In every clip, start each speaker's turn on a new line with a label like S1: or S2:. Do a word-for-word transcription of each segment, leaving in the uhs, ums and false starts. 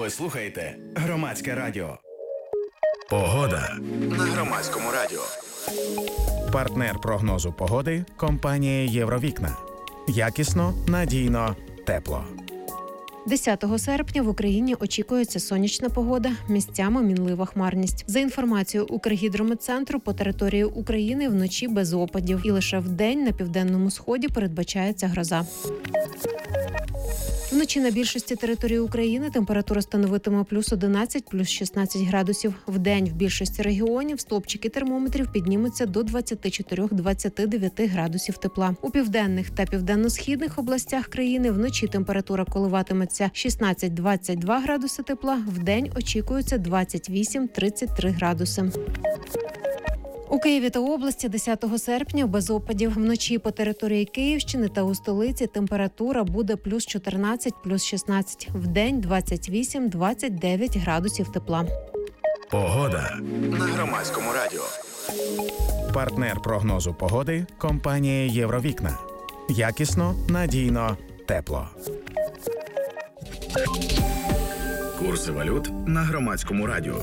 S1: Ви слухаєте Громадське радіо. Погода на Громадському радіо. Партнер прогнозу погоди – компанія «Євровікна». Якісно, надійно, тепло.
S2: десятого серпня в Україні очікується сонячна погода, місцями мінлива хмарність. За інформацією Укргідрометцентру, по території України вночі без опадів. І лише вдень на південному сході передбачається гроза. Вночі на більшості території України температура становитиме плюс одинадцять, плюс шістнадцять градусів. Вдень в більшості регіонів стовпчики термометрів піднімуться до двадцять чотири - двадцять дев'ять градусів тепла. У південних та південно-східних областях країни вночі температура коливатиметься шістнадцять - двадцять два градуси тепла, вдень очікується двадцять вісім - тридцять три градуси. У Києві та області десятого серпня без опадів. Вночі по території Київщини та у столиці температура буде плюс чотирнадцять, плюс шістнадцять. Вдень двадцять вісім - двадцять дев'ять градусів тепла.
S1: Погода на Громадському радіо. Партнер прогнозу погоди – компанія «Євровікна». Якісно, надійно, тепло. Курси валют на Громадському радіо.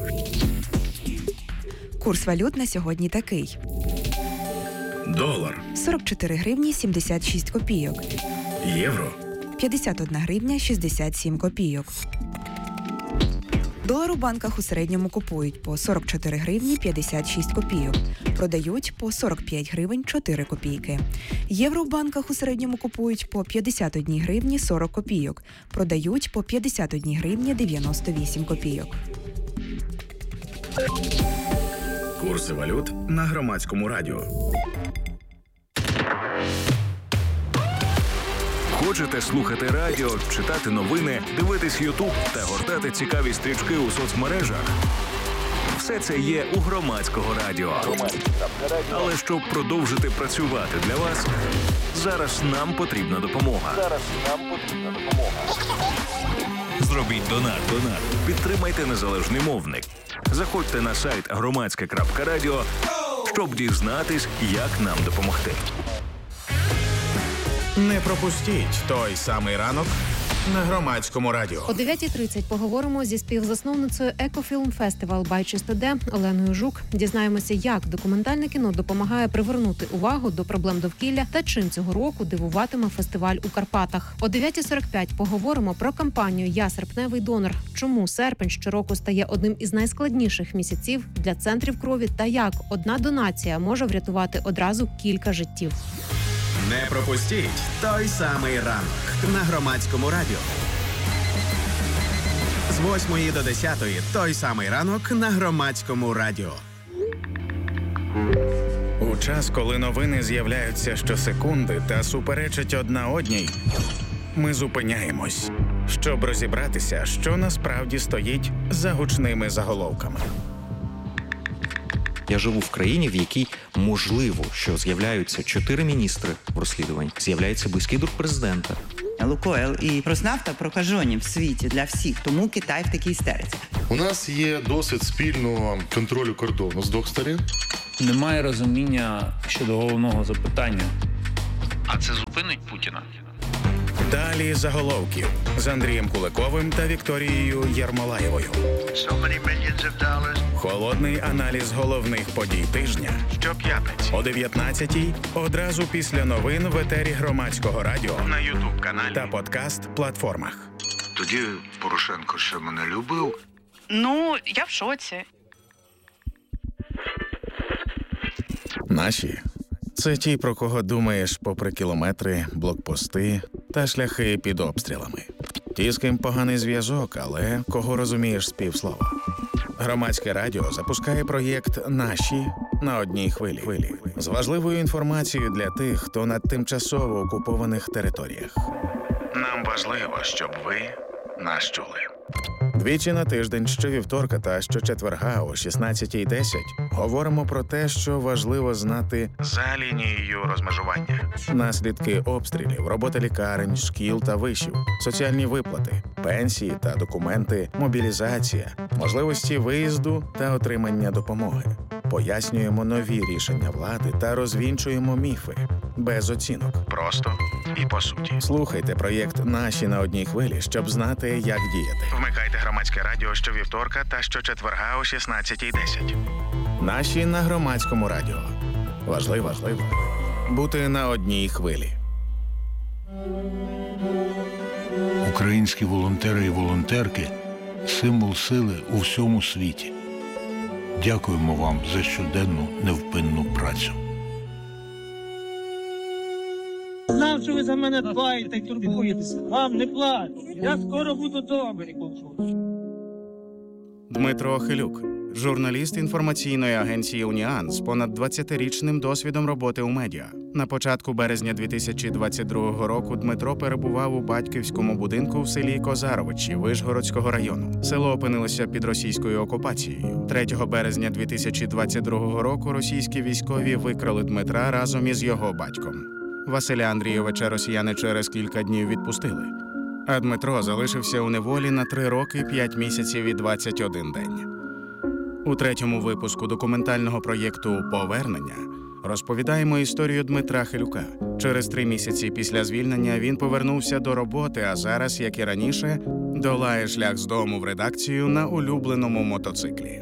S3: Курс валют на сьогодні такий.
S1: Долар
S3: сорок чотири гривні сімдесят шість копійок.
S1: Євро
S3: п'ятдесят одна гривня шістдесят сім копійок. Долар у банках у середньому купують по сорок чотири гривні п'ятдесят шість копійок. Продають по сорок п'ять гривень чотири копійки. Євро в банках у середньому купують по п'ятдесят одна гривні сорок копійок. Продають по п'ятдесят одна гривня дев'яносто вісім копійок.
S1: Курси валют на Громадському радіо.
S4: Хочете слухати радіо, читати новини, дивитись Ютуб та гортати цікаві стрічки у соцмережах? Все це є у Громадського радіо. Але щоб продовжити працювати для вас, зараз нам потрібна допомога. Зараз нам потрібна допомога. Зробіть донат. Донат. Підтримайте незалежний мовник. Заходьте на сайт громадське крапка радіо, щоб дізнатись, як нам допомогти.
S1: Не пропустіть той самий ранок на Громадському радіо.
S2: О дев'ятій тридцять поговоримо зі співзасновницею Екофільм Фестивал «Байчистоде» Оленою Жук. Дізнаємося, як документальне кіно допомагає привернути увагу до проблем довкілля та чим цього року дивуватиме фестиваль у Карпатах. О дев'ятій сорок п'ять поговоримо про кампанію «Я серпневий донор». Чому серпень щороку стає одним із найскладніших місяців для центрів крові та як одна донація може врятувати одразу кілька життів.
S1: Не пропустіть той самий ранок на Громадському радіо. З восьмої до десятої той самий ранок на Громадському радіо. У час, коли новини з'являються щосекунди та суперечать одна одній, ми зупиняємось, щоб розібратися, що насправді стоїть за гучними заголовками.
S5: Я живу в країні, в якій можливо, що з'являються чотири міністри в розслідуванні, з'являється близький друг президента.
S6: Лукойл і Роснафта прокажені в світі для всіх, тому Китай в такій істериці.
S7: У нас є досвід спільного контролю кордону з двох сторін.
S8: Немає розуміння щодо головного запитання.
S9: А це зупинить Путіна?
S1: Далі заголовків з Андрієм Куликовим та Вікторією Єрмолаєвою.
S9: So many millions of dollars.
S1: Холодний аналіз головних подій тижня.
S9: Щоп'ятниці.
S1: О дев'ятнадцятій одразу після новин в етері Громадського радіо
S9: На Ютуб-каналі.
S1: та подкаст-платформах.
S9: Тоді Порошенко ще мене любив.
S10: Ну, я в шоці.
S1: Наші – це ті, про кого думаєш попри кілометри, блокпости та шляхи під обстрілами. Ті, з ким поганий зв'язок, але кого розумієш з півслова. Громадське радіо запускає проєкт «Наші» на одній хвилі. З важливою інформацією для тих, хто на тимчасово окупованих територіях.
S9: Нам важливо, щоб ви нас чули.
S1: Двічі на тиждень, щовівторка та щочетверга о шістнадцятій десять говоримо про те, що важливо знати
S9: За лінією розмежування.
S1: наслідки обстрілів, робота лікарень, шкіл та вишів, соціальні виплати, пенсії та документи, мобілізація, можливості виїзду та отримання допомоги. Пояснюємо нові рішення влади та розвінчуємо міфи. без оцінок.
S9: Просто і по суті.
S1: Слухайте проєкт «Наші на одній хвилі», щоб знати, як діяти.
S9: Вмикайте громадське радіо щовівторка та щочетверга о шістнадцятій десять.
S1: Наші на громадському радіо. Важливо, важливо бути на одній хвилі.
S11: Українські волонтери і волонтерки – символ сили у всьому світі. Дякуємо вам за щоденну невпинну працю.
S12: Знав, що ви за мене дбаєте і турбуєтеся. Вам не плач. Я скоро буду добрий.
S13: Дмитро Хилюк, журналіст інформаційної агенції «Уніан» з понад двадцятирічним досвідом роботи у медіа. На початку березня дві тисячі двадцять другого року Дмитро перебував у батьківському будинку в селі Козаровичі Вишгородського району. Село опинилося під російською окупацією. третього березня дві тисячі двадцять другого року російські військові викрали Дмитра разом із його батьком. Василя Андрійовича росіяни через кілька днів відпустили. А Дмитро залишився у неволі на три роки, п'ять місяців і двадцять один день. У третьому випуску документального проєкту «Повернення» розповідаємо історію Дмитра Хилюка. Через три місяці після звільнення він повернувся до роботи, а зараз, як і раніше, долає шлях з дому в редакцію на улюбленому мотоциклі.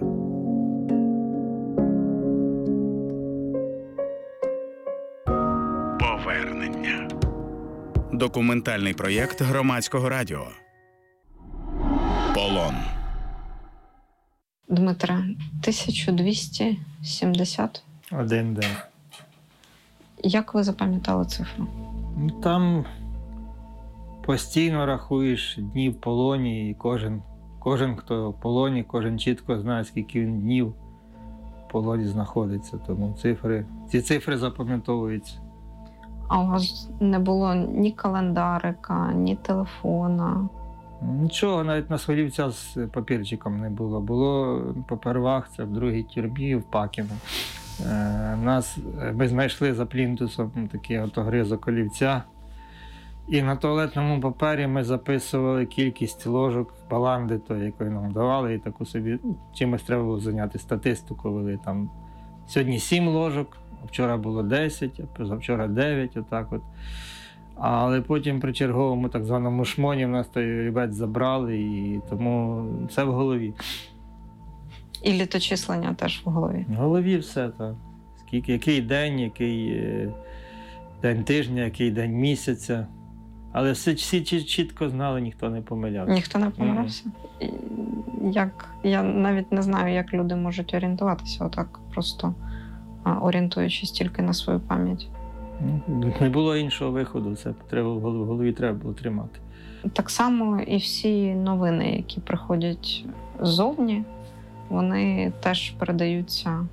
S9: Повернення.
S13: Документальний проєкт громадського радіо. Полон.
S14: Дмитре, тисяча двісті сімдесят.
S15: Один день.
S14: Як ви запам'ятали цифру?
S15: Там постійно рахуєш дні в полоні, і кожен, кожен, хто в полоні, кожен чітко знає, скільки він днів в полоні знаходиться. Тому цифри, ці цифри запам'ятовуються.
S14: А у вас не було ні календарика, ні телефона?
S15: Нічого, навіть на Свалівця з папірчиком не було. Було попервах, це в другій тюрмі, в Пакіно. Е, нас, ми знайшли за плінтусом такий огризок олівця. І на туалетному папері ми записували кількість ложок баланди, то, якої нам давали, і таку собі, ну, чимось треба було зайняти, статистику вели. Там сьогодні сім ложок, а вчора було десять, а позавчора дев'ять, отак от. Але потім при черговому так званому шмоні в нас той олівець забрали, і тому все в голові.
S14: І літочислення теж в голові?
S15: В голові все, так. Скільки, який день, який е, день тижня, який день місяця. Але всі, всі чітко знали, ніхто не помилявся.
S14: Ніхто не помилявся? Mm. Як, я навіть не знаю, як люди можуть орієнтуватися отак просто, орієнтуючись тільки на свою пам'ять.
S15: Не було іншого виходу, це треба, в голові треба було тримати.
S14: Так само і всі новини, які приходять ззовні, вони теж передаються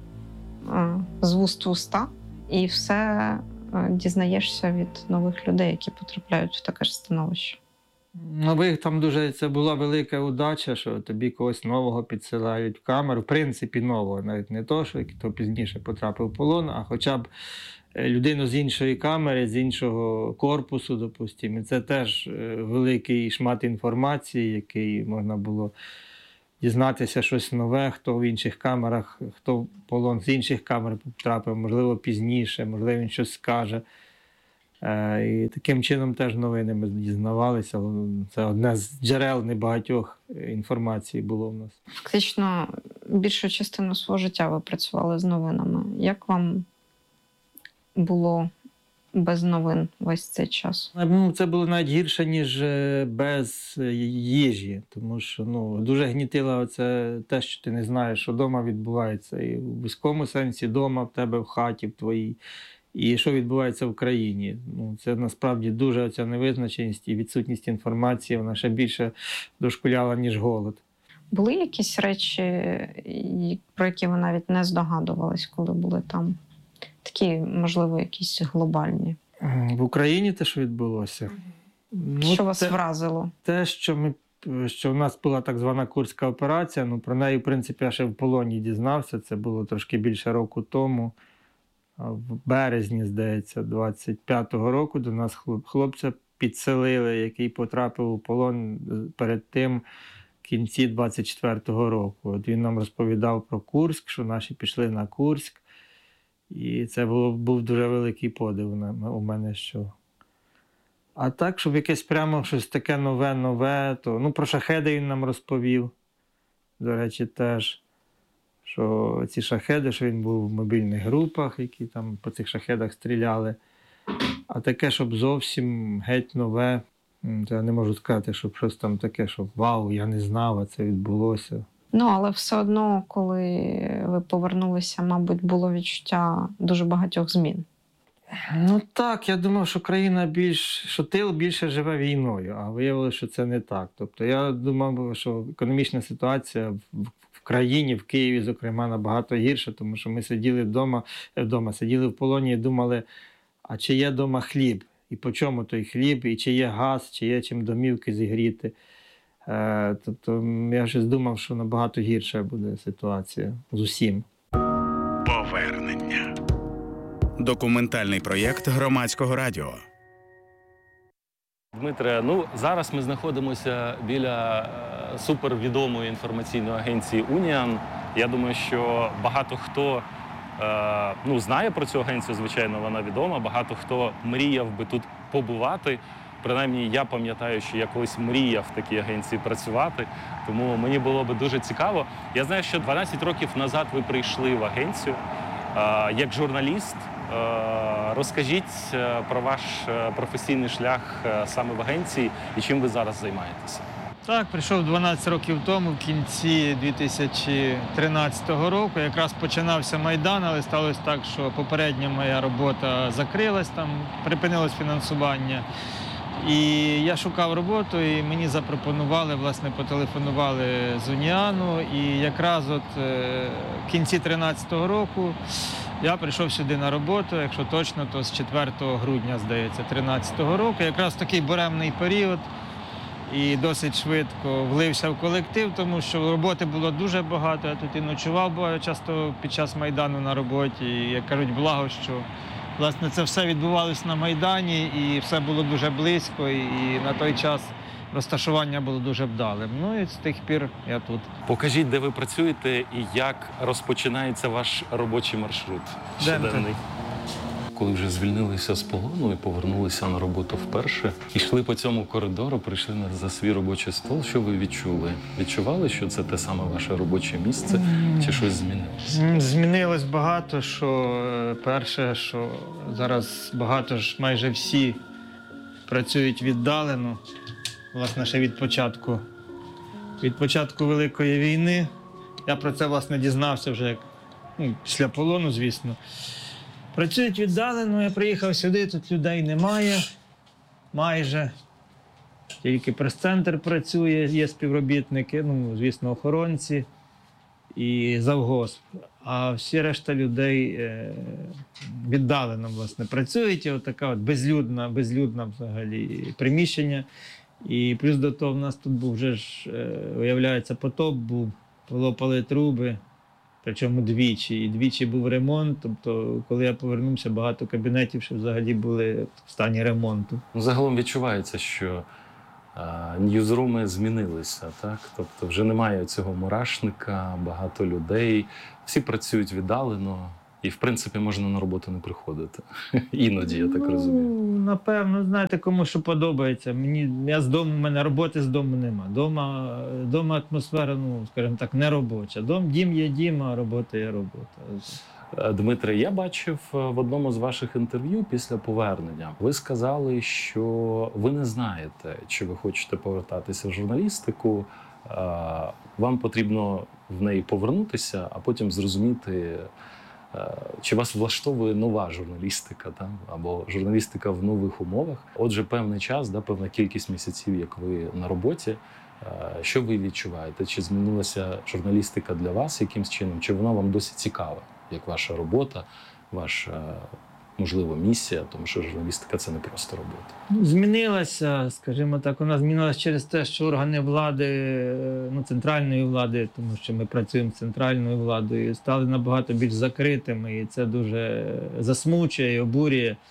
S14: з вуст в уста, і все дізнаєшся від нових людей, які потрапляють в таке ж становище.
S15: Нових там дуже, це була велика удача, що тобі когось нового підсилають в камеру, в принципі нового, навіть не то, що хто пізніше потрапив в полон, а хоча б людину з іншої камери, з іншого корпусу, допустимо. І це теж великий шмат інформації, який можна було дізнатися щось нове, хто в інших камерах, хто в полон з інших камер потрапив, можливо, пізніше, можливо, він щось скаже. І таким чином теж новини ми дізнавалися. Це одне з джерел небагатьох інформації було в нас.
S14: Фактично, більшу частину свого життя ви працювали з новинами. Як вам було без новин весь цей час?
S15: Це було навіть гірше, ніж без їжі, тому що ну, дуже гнітило оце те, що ти не знаєш, що вдома відбувається. І в близькому сенсі вдома, в тебе в хаті, в твоїй. І що відбувається в країні. Ну, це насправді дуже оця невизначеність і відсутність інформації, вона ще більше дошкуляла, ніж голод.
S14: Були якісь речі, про які ви навіть не здогадувались, коли були там? Такі, можливо, якісь глобальні.
S15: В Україні те, що відбулося? Ну,
S14: що вас
S15: те,
S14: вразило?
S15: Те, що, ми, що в нас була так звана Курська операція, ну, про неї, в принципі, я ще в полоні дізнався, це було трошки більше року тому. В березні, здається, двадцять п'ятого року до нас хлопця підселили, який потрапив у полон перед тим, в кінці двадцять четвертого року. От він нам розповідав про Курськ, що наші пішли на Курськ. І це було, був дуже великий подив на- у мене, що. А так, щоб якесь прямо щось таке нове-нове, то ну, про шахеди він нам розповів. До речі, теж, що ці шахеди, що він був в мобільних групах, які там по цих шахедах стріляли. А таке, щоб зовсім геть нове, м, то я не можу сказати, щоб щось там таке, щоб вау, я не знав, а це відбулося.
S14: Ну, але все одно, коли ви повернулися, мабуть, було відчуття дуже багатьох змін.
S15: Ну так, я думав, що країна більш, що тил більше живе війною, а виявилося, що це не так. Тобто я думав, що економічна ситуація в, в країні, в Києві, зокрема, набагато гірша, тому що ми сиділи вдома, вдома, сиділи в полоні і думали, а чи є вдома хліб, і по чому той хліб, і чи є газ, чи є чим домівки зігріти. Е, тобто я щось думав, що набагато гірша буде ситуація з усім.
S13: Повернення. Документальний проєкт Громадського радіо.
S16: Дмитре, ну зараз ми знаходимося біля е, супервідомої інформаційної агенції «Уніан». Я думаю, що багато хто е, ну, знає про цю агенцію, звичайно, вона відома. Багато хто мріяв би тут побувати. Принаймні, я пам'ятаю, що я колись мріяв в такій агенції працювати, тому мені було би дуже цікаво. Я знаю, що дванадцять років назад ви прийшли в агенцію е, як журналіст. Е, розкажіть е, про ваш е, професійний шлях е, саме в агенції і чим ви зараз займаєтеся.
S15: Так, прийшов дванадцять років тому, в кінці дві тисячі тринадцятого року. Якраз починався Майдан, але сталося так, що попередня моя робота закрилась, там припинилось фінансування. І я шукав роботу, і мені запропонували, власне, потелефонували з Уніану. І якраз от е, в кінці тринадцятого року я прийшов сюди на роботу, якщо точно, то з четвертого грудня, здається, тринадцятого року. Якраз такий буремний період. І досить швидко влився в колектив, тому що роботи було дуже багато. Я тут і ночував, бо часто під час Майдану на роботі. І, як кажуть, благо, що власне це все відбувалося на Майдані, і все було дуже близько, і на той час розташування було дуже вдалим. Ну і з тих пір я тут.
S16: Покажіть, де ви працюєте і як розпочинається ваш робочий маршрут щоденний. Коли вже звільнилися з полону і повернулися на роботу вперше, йшли по цьому коридору, прийшли за свій робочий стол. Що ви відчули? Відчували, що це те саме ваше робоче місце, чи щось змінилося?
S15: Змінилось багато, що перше, що зараз багато ж, майже всі працюють віддалено, власне, ще від початку, від початку Великої війни. Я про це, власне, дізнався вже як, ну, після полону, звісно. Працюють віддалено, я приїхав сюди, тут людей немає, майже. Тільки прес-центр працює, є співробітники, ну, звісно, охоронці і завгосп. А всі решта людей е, віддалено, власне, працюють. І от така от безлюдна, безлюдна взагалі приміщення. І плюс до того в нас тут був вже ж, е, виявляється, потоп був, полопали труби. Причому двічі. І двічі був ремонт. Тобто, коли я повернувся, багато кабінетів ще взагалі були в стані ремонту.
S16: Ну, загалом відчувається, що а, ньюзруми змінилися, так? Тобто вже немає цього мурашника, багато людей, всі працюють віддалено. І, в принципі, можна на роботу не приходити. Іноді, я так розумію.
S15: Ну, напевно, знаєте, кому що подобається. Мені, я з дому, в мене роботи з дому нема. Дома, дома атмосфера, ну, скажімо так, не робоча. Дом, дім є дім, а робота є робота.
S16: Дмитре, я бачив в одному з ваших інтерв'ю після повернення, ви сказали, що ви не знаєте, чи ви хочете повертатися в журналістику, вам потрібно в неї повернутися, а потім зрозуміти, чи вас влаштовує нова журналістика, там, або журналістика в нових умовах. Отже, певний час, да, певна кількість місяців, як ви на роботі. Що ви відчуваєте? Чи змінилася журналістика для вас якимсь чином? Чи вона вам досі цікава, як ваша робота, ваша, можливо, місія? Тому що журналістика – це не просто робота.
S15: Змінилася, скажімо так, вона змінилася через те, що органи влади, ну, центральної влади, тому що ми працюємо з центральною владою, стали набагато більш закритими, і це дуже засмучує і обурює.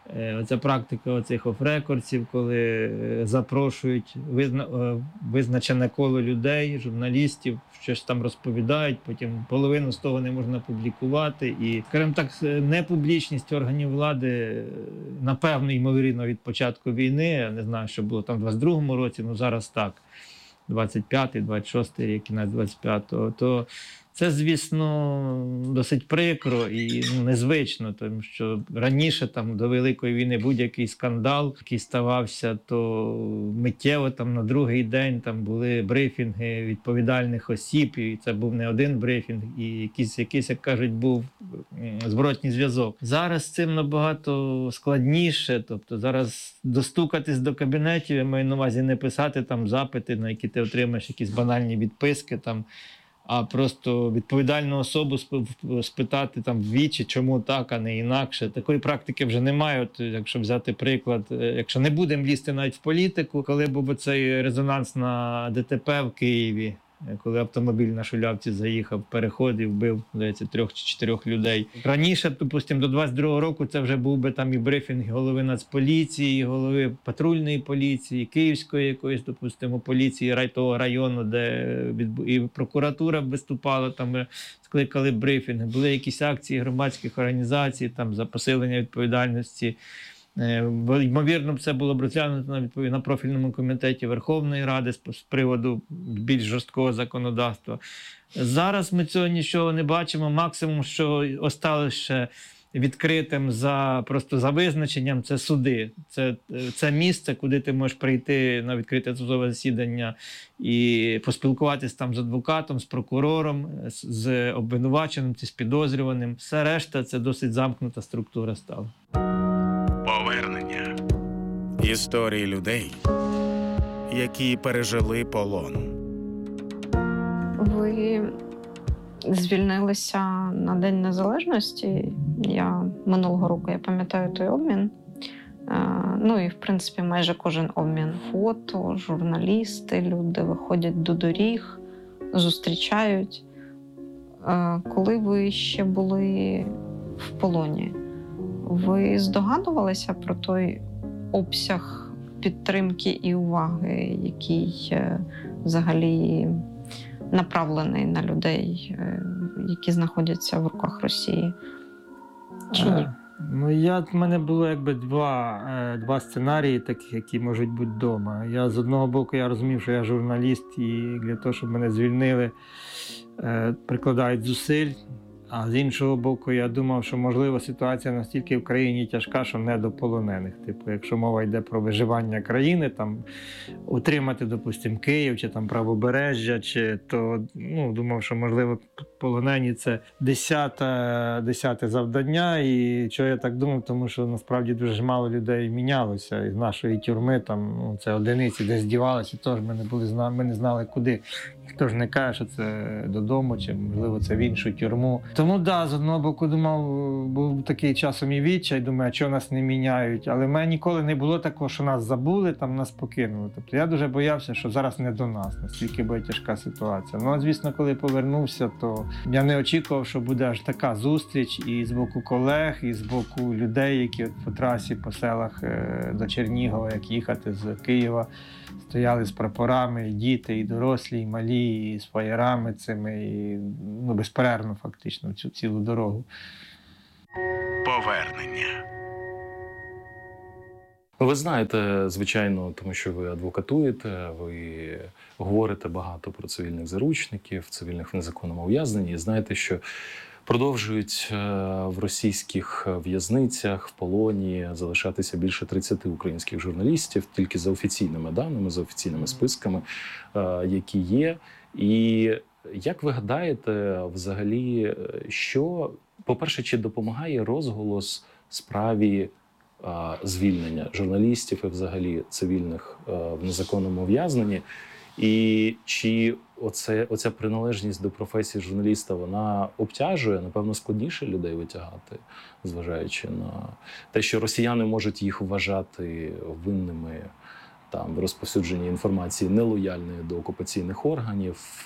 S15: Оця практика оцих оф-рекордсів, коли запрошують визна... визначене коло людей, журналістів, щось там розповідають, потім половину з того не можна публікувати. І, скажімо так, непублічність органів влади, напевно, ймовірно, від початку війни, я не знаю, що було там в двадцять другому році, ну зараз так, двадцять п'ятий, двадцять шостий рік, кінець двадцять п'ятого, то це, звісно, досить прикро і ну, незвично, тому що раніше там, до Великої війни будь-який скандал, який ставався, то миттєво там, на другий день там, були брифінги відповідальних осіб, і це був не один брифінг, і якийсь, якийсь як кажуть, був зворотній зв'язок. Зараз з цим набагато складніше, тобто зараз достукатись до кабінетів, я маю на увазі не писати там запити, на які ти отримаєш якісь банальні відписки, там, а просто відповідальну особу спитати там ввічі, чому так, а не інакше. Такої практики вже немає. От, якщо взяти приклад, якщо не будемо лізти навіть в політику, коли був оцей резонанс на ДТП в Києві, коли автомобіль на Шулявці заїхав в переход і вбив, здається, трьох чи чотирьох людей. Раніше, допустимо, до двадцять другого року це вже був би там і брифінг голови Нацполіції, голови патрульної поліції, Київської якоїсь, допустимо, поліції того району, де і прокуратура виступала, там скликали брифінги, були якісь акції громадських організацій там за посилення відповідальності. Ймовірно, це було б розглянуто на, на профільному комітеті Верховної Ради з, з приводу більш жорсткого законодавства. Зараз ми цього нічого не бачимо. Максимум, що осталось ще відкритим за, просто за визначенням, це суди. Це, це місце, куди ти можеш прийти на відкрите судове засідання і поспілкуватися там з адвокатом, з прокурором, з, з обвинуваченим чи з підозрюваним. Все решта – це досить замкнута структура стала.
S1: Повернення. Історії людей, які пережили полон.
S14: Ви звільнилися на День Незалежності. Я минулого року, я пам'ятаю той обмін. Ну і, в принципі, майже кожен обмін. Фото, журналісти, люди виходять до доріг, зустрічають. Коли ви ще були в полоні, ви здогадувалися про той обсяг підтримки і уваги, який взагалі направлений на людей, які знаходяться в руках Росії? Чи ні?
S15: Ну, я, в мене було якби два, два сценарії, таких, які можуть бути вдома. Я, з одного боку, я розумів, що я журналіст, і для того, щоб мене звільнили, прикладають зусиль. А з іншого боку, я думав, що, можливо, ситуація настільки в країні тяжка, що не до полонених. Типу, якщо мова йде про виживання країни, там, утримати, допустимо, Київ, чи там Правобережжя, чи, то, ну, думав, що, можливо, полонені – це десяте, десяте завдання. І чого я так думав, тому що, насправді, дуже мало людей мінялося. Із нашої тюрми, там, ну, це одиниці десь дівалися, тож ми не, були, ми не знали, куди. Ніхто ж не каже, що це додому, чи, можливо, це в іншу тюрму. Тому, так, да, з одного боку, думав, був такий часом і відчай, думаю, а чого нас не міняють. Але в мене ніколи не було такого, що нас забули, там нас покинули. Тобто я дуже боявся, що зараз не до нас, настільки буде тяжка ситуація. Ну, а, звісно, коли повернувся, то я не очікував, що буде аж така зустріч і з боку колег, і з боку людей, які от по трасі, по селах до Чернігова, як їхати з Києва, стояли з прапорами, і діти, і дорослі, і малі, і з фаєрами цими, і, ну, безперервно фактично цю цілу дорогу.
S1: Повернення.
S16: Ви знаєте, звичайно, тому що ви адвокатуєте, ви говорите багато про цивільних заручників, цивільних в незаконному ув'язненні. Знаєте, що продовжують в російських в'язницях, в полоні залишатися більше тридцяти українських журналістів, тільки за офіційними даними, за офіційними списками, які є. І як ви гадаєте, взагалі, що, по-перше, чи допомагає розголос справі звільнення журналістів і взагалі цивільних в незаконному ув'язненні? І чи оце, оця приналежність до професії журналіста, вона обтяжує, напевно, складніше людей витягати, зважаючи на те, що росіяни можуть їх вважати винними там, в розповсюдженні інформації нелояльної до окупаційних органів, в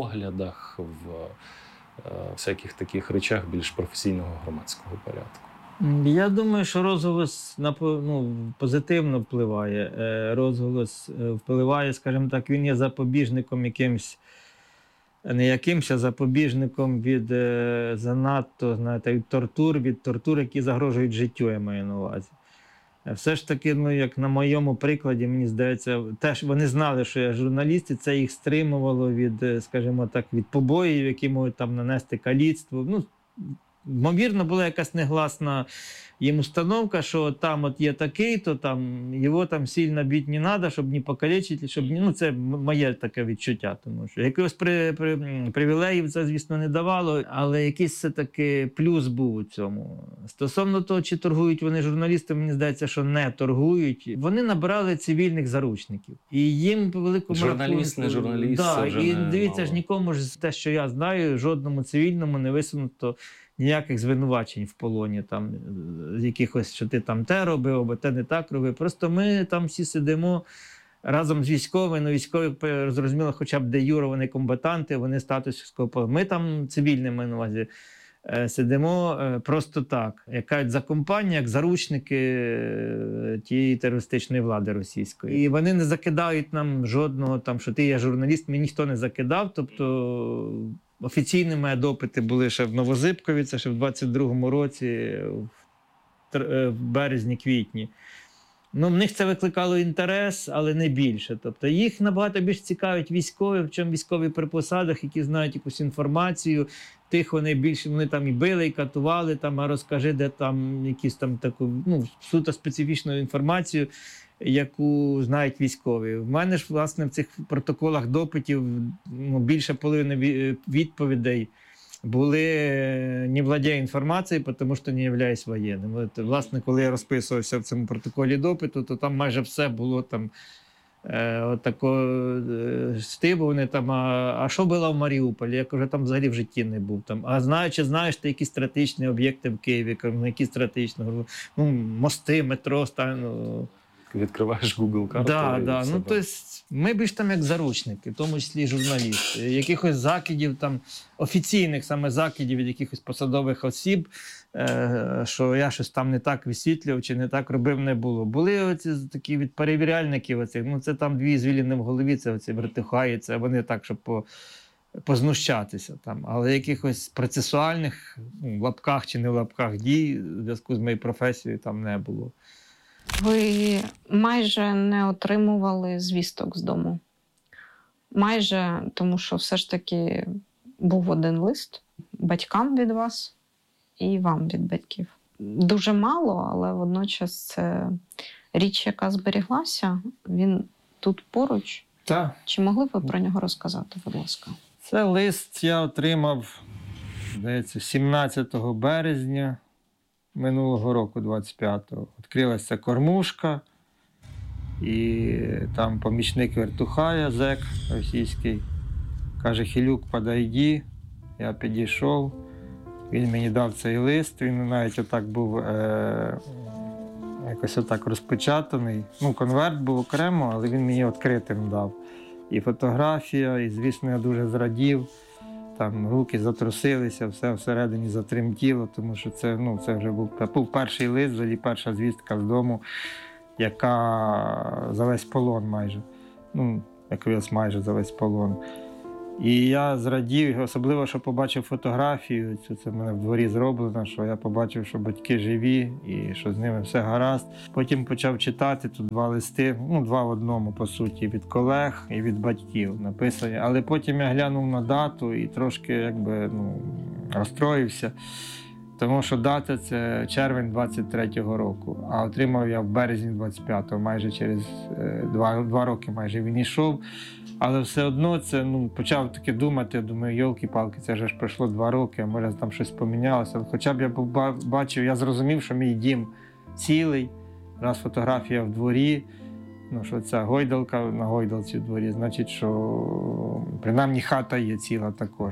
S16: поглядах, в е, всяких таких речах більш професійного громадського порядку?
S15: Я думаю, що розголос на, ну, позитивно впливає. Розголос впливає, скажімо так, він є запобіжником якимсь, не якимсь, а запобіжником від занадто, знаєте, від тортур, від тортур, які загрожують життю, я маю на увазі. Все ж таки, ну, як на моєму прикладі, мені здається, теж вони знали, що я журналіст, і це їх стримувало від, скажімо так, від побоїв, які можуть там нанести каліцтво. Ну, ймовірно, була якась негласна їм установка, що там от є такий, то там його там сильно бити не треба, щоб не покалечити, щоб ну це моє таке відчуття, тому що якогось при, при, привілеїв це, звісно, не давало, але якийсь все-таки плюс був у цьому. Стосовно того, чи торгують вони журналісти, мені здається, що не торгують. Вони набирали цивільних заручників. І їм по великому
S16: журналіст, не журналіст,
S15: да,
S16: це вже
S15: і
S16: не
S15: дивіться
S16: мало.
S15: ж, нікому ж те, що я знаю, жодному цивільному не висунуто ніяких звинувачень в полоні, там, якихось, що ти там те робив, або те не так робив. Просто ми там всі сидимо разом з військовими, ну військові, зрозуміло, хоча б де юре, вони комбатанти, вони статус військового полону. Ми там цивільними, на увазі, сидимо просто так, як кажуть, за компанію, як заручники тієї терористичної влади російської. І вони не закидають нам жодного, там, що ти є журналіст, мені ніхто не закидав, тобто офіційними допити були ще в Новозибкові, це ще в двадцять другому році, в березні-квітні. Ну, в них це викликало інтерес, але не більше. Тобто їх набагато більш цікавить військові, в чому військові при посадах, які знають якусь інформацію. Тих вони більше, вони там і били, і катували, там, а розкажи, де там якісь там таку, ну, суто специфічну інформацію, яку знають військові. В мене ж, власне, в цих протоколах допитів ну, більше половини відповідей були «не владею інформацією, тому що не являюсь воєнним». От, власне, коли я розписувався в цьому протоколі допиту, то там майже все було там е, от тако е, стибу, вони там, а, а що було в Маріуполі? Я кажу, там взагалі в житті не був. Там, а знаю, чи знаєш ти якісь стратегічні об'єкти в Києві? Кажу, ну, які стратегічні? Ну, мости, метро, стан, ну,
S16: відкриваєш Google карту.
S15: Да, да. Ну, то есть, ми більш там як заручники, в тому числі і журналісти. Якихось закидів, там, офіційних саме закидів від якихось посадових осіб, е, що я щось там не так висвітлював чи не так робив, не було. Були оці такі від перевіряльників, оці, ну це там дві звіліни в голові, це оці вертихаються, вони так, щоб по, познущатися там. Але якихось процесуальних, ну, в лапках чи не в лапках дій в зв'язку з моєю професією там не було.
S14: Ви майже не отримували звісток з дому. Майже, тому що все ж таки був один лист батькам від вас і вам від батьків. Дуже мало, але водночас це річ, яка зберіглася. Він тут поруч.
S15: Так.
S14: Чи могли б ви про нього розказати, будь ласка?
S15: Це лист я отримав, здається, сімнадцятого березня. Минулого року, двадцять п'ятого, відкрилася кормушка, і там помічник вертухая, зек російський, каже, Хилюк, подойди. Я підійшов, він мені дав цей лист, він навіть отак був е- якось отак розпечатаний. Ну, конверт був окремо, але він мені відкритим дав. І фотографія, і, звісно, я дуже зрадів. Там руки затрусилися, все всередині затремтіло, тому що це, ну, це вже був, був перший лист, взагалі перша звістка з дому, яка за весь полон майже. Ну, якраз майже за весь полон. І я зрадів, особливо, що побачив фотографію, це в мене в дворі зроблено, що я побачив, що батьки живі і що з ними все гаразд. Потім почав читати, тут два листи, ну, два в одному, по суті, від колег і від батьків написані. Але потім я глянув на дату і трошки, якби, ну, розстроївся, тому що дата – це червень двадцять третього року, а отримав я в березні двадцять п'ятого, майже через два, два роки майже він йшов. Але все одно це, ну, почав таки думати, я думаю, йолки-палки, це вже ж пройшло два роки, а може там щось помінялося. Але хоча б я бачив, я зрозумів, що мій дім цілий, раз фотографія в дворі, ну, що ця гойдалка на гойдалці в дворі, значить, що принаймні хата є ціла також.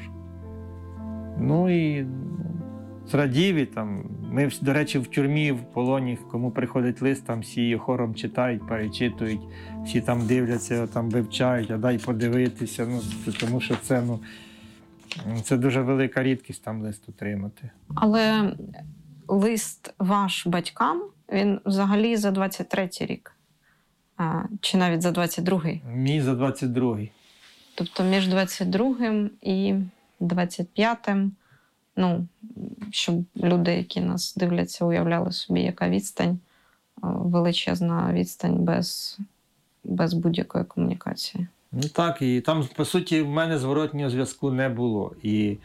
S15: Ну і зрадів, і там, ми, до речі, в тюрмі, в полоні, кому приходить лист, там всі хором читають, перечитують, всі там дивляться, там вивчають, а дай подивитися, ну, тому що це, ну, це дуже велика рідкість там лист отримати.
S14: Але лист ваш батькам, він взагалі за двадцять третій рік? А, чи навіть за двадцять другий?
S15: Мій за двадцять другий.
S14: Тобто між двадцять другим і двадцять п'ятим, ну, щоб люди, які нас дивляться, уявляли собі, яка відстань, величезна відстань без, без будь-якої комунікації.
S15: Ну так, і там, по суті, в мене зворотнього зв'язку не було. І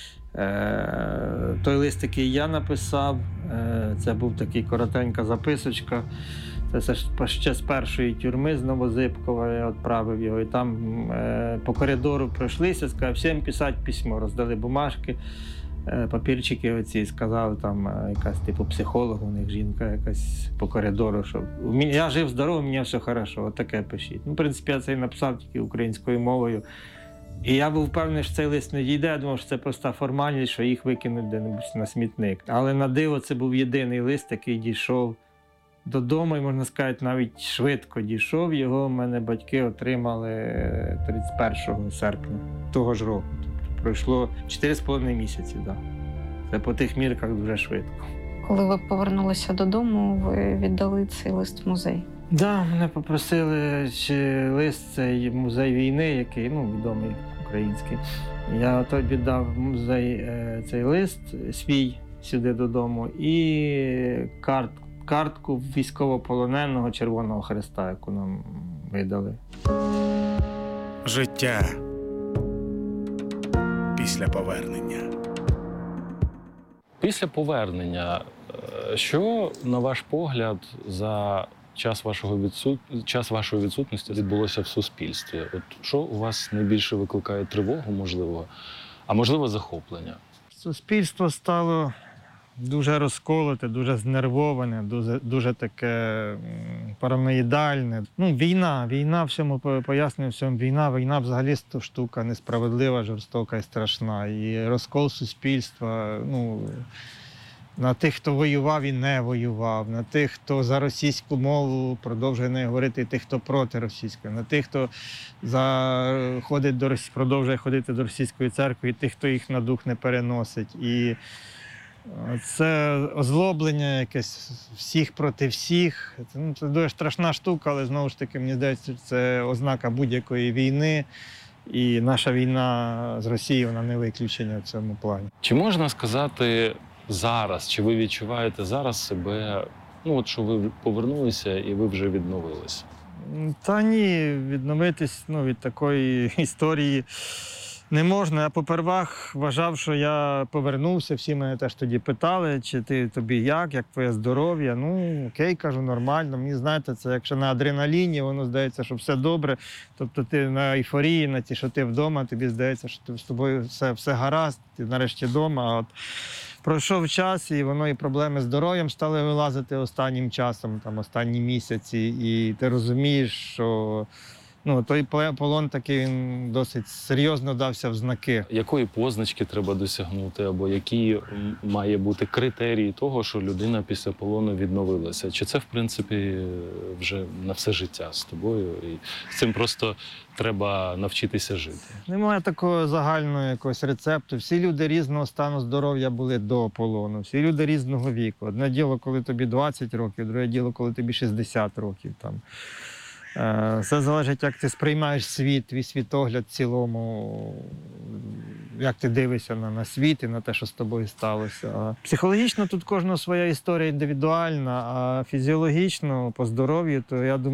S15: е, той лист, який я написав, е, це був такий коротенька записочка. Це ще з першої тюрми з Новозибкова я відправив його. І там е, по коридору пройшлися, сказав, всім писати письмо. Роздали бумажки, е, папірчики оці, сказали, там е, якась типу психолог, у них жінка якась по коридору, що я жив здоровий, у мене все хорошо, от таке пишіть. Ну, в принципі, я це і написав тільки українською мовою. І я був впевнений, що цей лист не дійде, я думав, що це проста формальність, що їх викинуть де-небудь на смітник. Але на диво це був єдиний лист, який дійшов додому, і, можна сказати, навіть швидко дійшов. Його в мене батьки отримали тридцять першого серпня того ж року. Тобто пройшло чотири з половиною місяці. Да. Це по тих мірках дуже швидко.
S14: Коли ви повернулися додому, ви віддали цей лист в музей?
S15: Так, да, мене попросили, чи лист цей музей війни, який, ну, відомий український. Я той віддав в музей цей лист свій сюди додому і картку. картку військовополоненого Червоного Хреста, яку нам видали.
S1: Життя після повернення.
S16: Після повернення, що, на ваш погляд, за час, вашого відсут... час вашої відсутності відбулося в суспільстві? От що у вас найбільше викликає тривогу, можливо, а можливо, захоплення?
S15: Суспільство стало дуже розколоте, дуже знервоване, дуже, дуже таке параноїдальне. Ну, війна, війна всьому пояснює всьому. Війна, війна взагалі то штука несправедлива, жорстока і страшна. І розкол суспільства, ну, на тих, хто воював і не воював, на тих, хто за російську мову продовжує не говорити, і тих, хто проти російської, на тих, хто за... ходить до... продовжує ходити до російської церкви, і тих, хто їх на дух не переносить. І це озлоблення якесь всіх проти всіх. Це, ну, це дуже страшна штука, але знову ж таки, мені здається, це ознака будь-якої війни. І наша війна з Росією, вона не виключення в цьому плані.
S16: Чи можна сказати зараз, чи ви відчуваєте зараз себе, ну от що ви повернулися і ви вже відновилися?
S15: Та ні, відновитись, ну, від такої історії не можна. Я попервах вважав, що я повернувся, всі мене теж тоді питали, чи ти, тобі як, як твоє здоров'я. Ну, окей, кажу, нормально. Мені, знаєте, це якщо на адреналіні, воно здається, що все добре. Тобто ти на ейфорії, на ті, що ти вдома, тобі здається, що ти, з тобою все, все гаразд, ти нарешті вдома. А от пройшов час, і воно і проблеми з здоров'ям стали вилазити останнім часом, там, останні місяці. І ти розумієш, що ну, той полон такий, він досить серйозно дався в знаки.
S16: Якої позначки треба досягнути, або які має бути критерії того, що людина після полону відновилася? Чи це, в принципі, вже на все життя з тобою? І з цим просто треба навчитися жити?
S15: Немає такого загального якогось рецепту. Всі люди різного стану здоров'я були до полону. Всі люди різного віку. Одне діло, коли тобі двадцять років, друге діло, коли тобі шістдесят років. Там. Все залежить, як ти сприймаєш світ, твій світогляд в цілому, як ти дивишся на, на світ і на те, що з тобою сталося. А психологічно тут кожного своя історія індивідуальна, а фізіологічно, по здоров'ю, то я думаю,